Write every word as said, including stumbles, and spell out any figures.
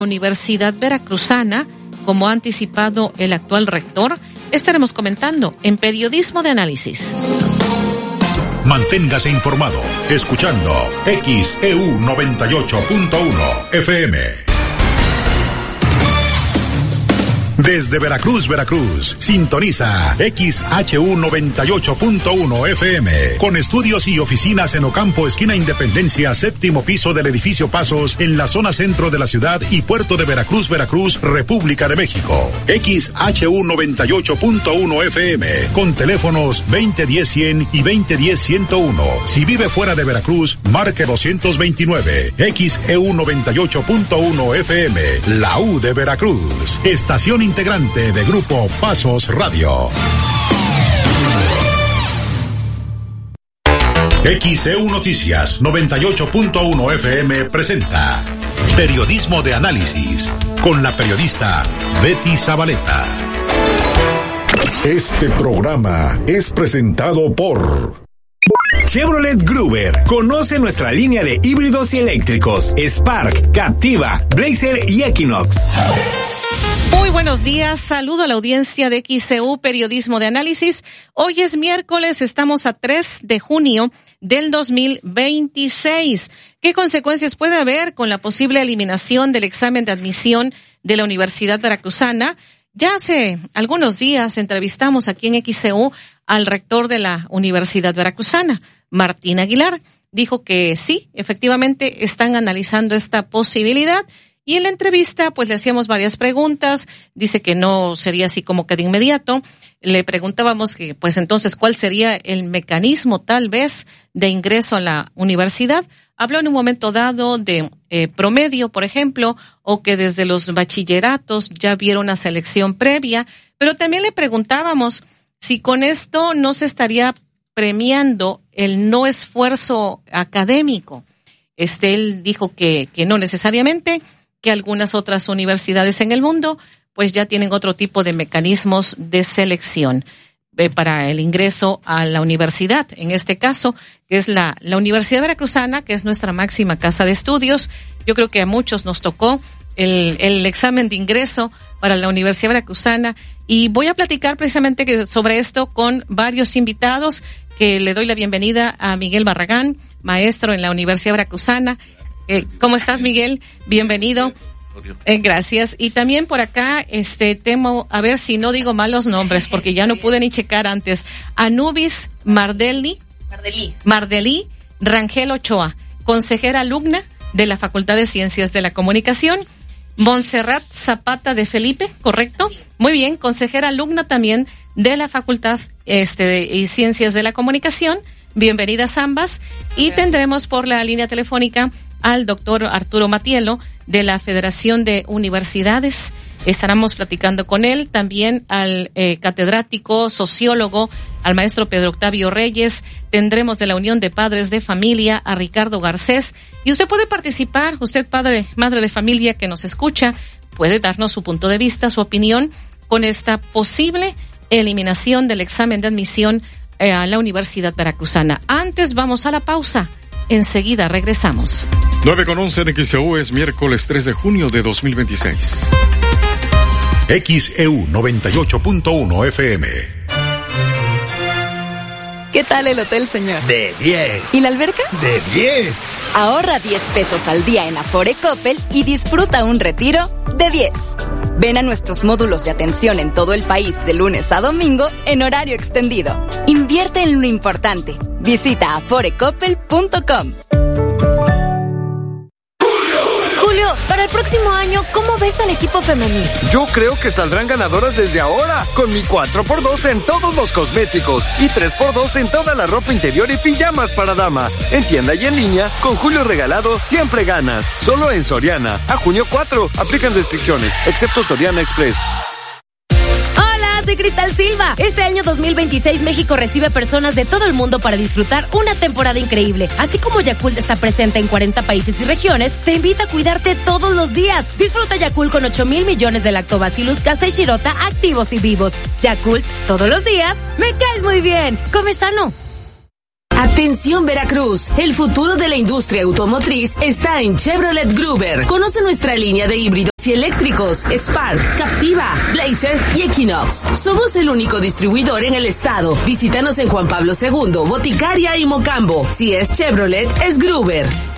Universidad Veracruzana, como ha anticipado el actual rector, estaremos comentando en Periodismo de Análisis. Manténgase informado, escuchando X E U noventa y ocho punto uno F M. Desde Veracruz, Veracruz, sintoniza X H U noventa y ocho punto uno F M, con estudios y oficinas en Ocampo, esquina Independencia, séptimo piso del edificio Pasos, en la zona centro de la ciudad y puerto de Veracruz, Veracruz, República de México. X H U noventa y ocho punto uno F M, con teléfonos veinte diez cien y veinte diez ciento uno. Si vive fuera de Veracruz, marque doscientos veintinueve. X E U noventa y ocho punto uno F M, la U de Veracruz. Estación integrante de Grupo Pasos Radio. X E U Noticias noventa y ocho punto uno F M presenta Periodismo de Análisis con la periodista Betty Zabaleta. Este programa es presentado por Chevrolet Gruber. Conoce nuestra línea de híbridos y eléctricos: Spark, Captiva, Blazer y Equinox. Muy buenos días, saludo a la audiencia de X E U Periodismo de Análisis. Hoy es miércoles, estamos a tres de junio del dos mil veintiséis. ¿Qué consecuencias puede haber con la posible eliminación del examen de admisión de la Universidad Veracruzana? Ya hace algunos días entrevistamos aquí en X E U al rector de la Universidad Veracruzana, Martín Aguilar. Dijo que sí, efectivamente están analizando esta posibilidad. Y en la entrevista, pues le hacíamos varias preguntas. Dice que no sería así como que de inmediato. Le preguntábamos que, pues entonces, ¿cuál sería el mecanismo tal vez de ingreso a la universidad? Habló en un momento dado de eh, promedio, por ejemplo, o que desde los bachilleratos ya hubiera una selección previa. Pero también le preguntábamos si con esto no se estaría premiando el no esfuerzo académico. Este, él dijo que, que no necesariamente, que algunas otras universidades en el mundo pues ya tienen otro tipo de mecanismos de selección eh, para el ingreso a la universidad. En este caso, que es la, la Universidad Veracruzana, que es nuestra máxima casa de estudios. Yo creo que a muchos nos tocó el, el examen de ingreso para la Universidad Veracruzana, y voy a platicar precisamente que sobre esto con varios invitados, que le doy la bienvenida a Miguel Barragán, maestro en la Universidad Veracruzana. Eh, ¿Cómo estás, Miguel? Bienvenido. Eh, gracias. Y también por acá, este, temo, a ver si no digo mal los nombres, porque ya no pude ni checar antes. Anubis Mardelli. Mardelí. Mardelí Rangel Ochoa, consejera alumna de la Facultad de Ciencias de la Comunicación. Montserrat Zapata de Felipe, ¿correcto? Sí. Muy bien, consejera alumna también de la Facultad este, de Ciencias de la Comunicación. Bienvenidas ambas. Y tendremos por la línea telefónica al doctor Arturo Matielo de la Federación de Universidades. Estaremos platicando con él, también al eh, catedrático, sociólogo, al maestro Pedro Octavio Reyes. Tendremos de la Unión de Padres de Familia a Ricardo Garcés. Y usted puede participar, usted padre, madre de familia que nos escucha, puede darnos su punto de vista, su opinión con esta posible eliminación del examen de admisión eh, a la Universidad Veracruzana. Antes vamos a la pausa. Enseguida regresamos. nueve con once en X E U, es miércoles tres de junio de dos mil veintiséis. X E U noventa y ocho punto uno F M. ¿Qué tal el hotel, señor? De diez. ¿Y la alberca? De diez. Ahorra diez pesos al día en Afore Coppel y disfruta un retiro de diez. Ven a nuestros módulos de atención en todo el país de lunes a domingo en horario extendido. Invierte en lo importante. Visita afore coppel punto com. Para el próximo año, ¿cómo ves al equipo femenil? Yo creo que saldrán ganadoras desde ahora, con mi cuatro por dos en todos los cosméticos y tres por dos en toda la ropa interior y pijamas para dama. En tienda y en línea, con Julio Regalado, siempre ganas. Solo en Soriana. A junio cuatro, aplican restricciones, excepto Soriana Express. Soy Cristal Silva. Este año dos mil veintiséis México recibe personas de todo el mundo para disfrutar una temporada increíble. Así como Yakult está presente en cuarenta países y regiones, te invita a cuidarte todos los días. Disfruta Yakult con ocho mil millones de Lactobacillus casei shirota activos y vivos. Yakult, todos los días, me caes muy bien. Come sano. Atención Veracruz, el futuro de la industria automotriz está en Chevrolet Gruber. Conoce nuestra línea de híbridos y eléctricos, Spark, Captiva, Blazer y Equinox. Somos el único distribuidor en el estado. Visítanos en Juan Pablo segundo, Boticaria y Mocambo. Si es Chevrolet, es Gruber.